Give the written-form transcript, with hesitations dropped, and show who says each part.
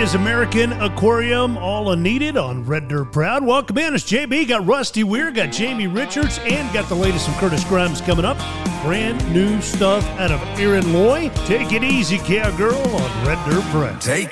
Speaker 1: is American Aquarium, all unneeded on Red Dirt Proud. Welcome in. It's JB. Got Rusty Weir, got Jamie Richards, and got the latest from Curtis Grimes coming up. Brand new stuff out of Aaron Loy. Take it easy, cowgirl, on Red Dirt Proud.
Speaker 2: Take